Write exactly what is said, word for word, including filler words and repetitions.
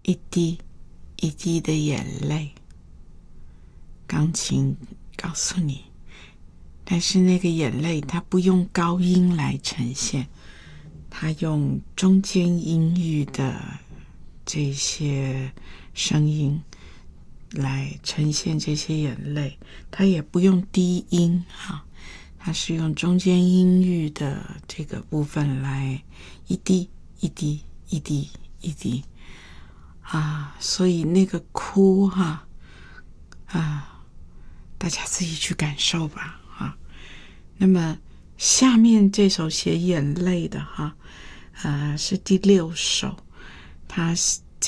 一滴一滴的眼泪，钢琴告诉你，但是那个眼泪它不用高音来呈现，它用中间音域的这些声音来呈现这些眼泪，它也不用低音哈，它是用中间音域的这个部分来一滴一滴一滴一滴啊，所以那个哭哈啊，大家自己去感受吧啊。那么下面这首写眼泪的哈，呃，是第六首，它